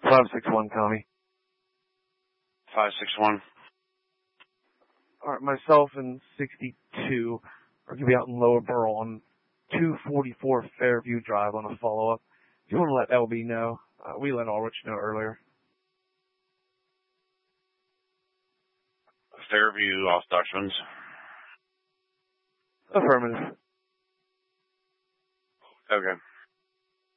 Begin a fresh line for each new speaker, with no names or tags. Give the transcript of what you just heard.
561, Tommy.
561.
All right, myself and 62 are going to be out in Lower Borough on 244 Fairview Drive on a follow-up. If you want to let LB know, we let Ulrich know earlier.
Fairview, off Dutchman's.
Affirmative.
Okay.